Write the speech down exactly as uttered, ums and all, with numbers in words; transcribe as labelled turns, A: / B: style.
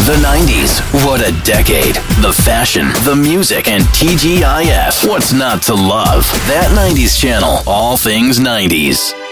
A: The nineties. What a decade. The fashion, the music, and T G I F. What's not to love? That nineties channel. All things nineties.